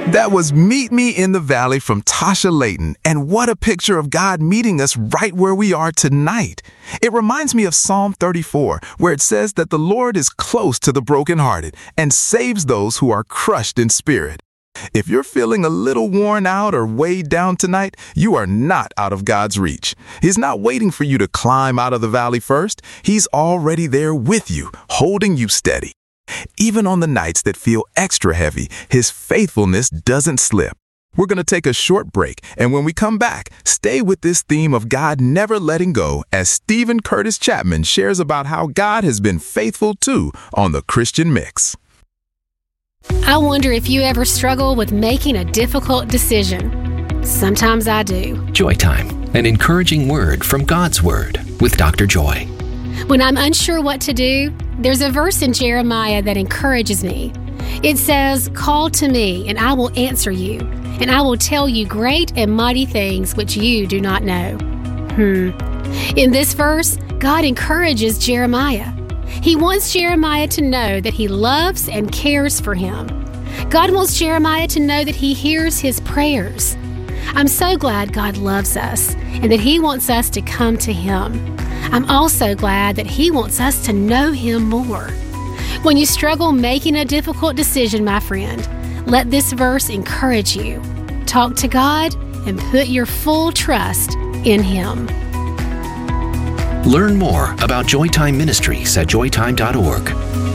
That was Meet Me in the Valley from Tasha Layton, and what a picture of God meeting us right where we are tonight. It reminds me of Psalm 34, where it says that the Lord is close to the brokenhearted and saves those who are crushed in spirit. If you're feeling a little worn out or weighed down tonight, you are not out of God's reach. He's not waiting for you to climb out of the valley first. He's already there with you, holding you steady. Even on the nights that feel extra heavy, His faithfulness doesn't slip. We're going to take a short break, and when we come back, stay with this theme of God never letting go as Stephen Curtis Chapman shares about how God has been faithful too on the Christian Mix. I wonder if you ever struggle with making a difficult decision. Sometimes I do. Joy Time, an encouraging word from God's Word with Dr. Joy. When I'm unsure what to do, there's a verse in Jeremiah that encourages me. It says, "Call to me, and I will answer you, and I will tell you great and mighty things which you do not know." In this verse, God encourages Jeremiah. He wants Jeremiah to know that He loves and cares for him. God wants Jeremiah to know that He hears his prayers. I'm so glad God loves us and that He wants us to come to Him. I'm also glad that He wants us to know Him more. When you struggle making a difficult decision, my friend, let this verse encourage you. Talk to God and put your full trust in Him. Learn more about Joytime Ministries at joytime.org.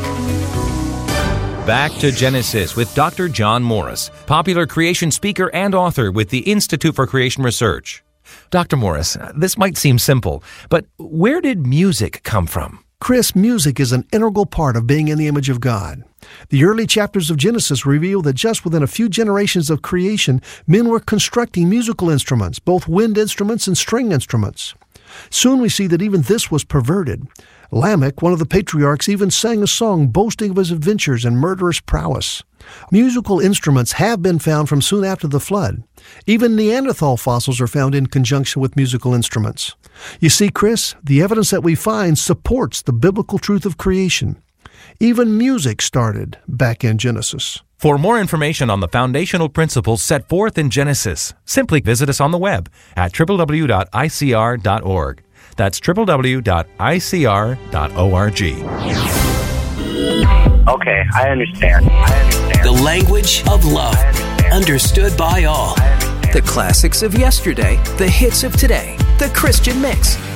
Back to Genesis with Dr. John Morris, popular creation speaker and author with the Institute for Creation Research. Dr. Morris, this might seem simple, but where did music come from? Chris, music is an integral part of being in the image of God. The early chapters of Genesis reveal that just within a few generations of creation, men were constructing musical instruments, both wind instruments and string instruments. Soon we see that even this was perverted. Lamech, one of the patriarchs, even sang a song boasting of his adventures and murderous prowess. Musical instruments have been found from soon after the flood. Even Neanderthal fossils are found in conjunction with musical instruments. You see, Chris, the evidence that we find supports the biblical truth of creation. Even music started back in Genesis. For more information on the foundational principles set forth in Genesis, simply visit us on the web at www.icr.org. That's www.icr.org. Okay, I understand. The language of love, understood by all. The classics of yesterday, the hits of today, the Christian Mix.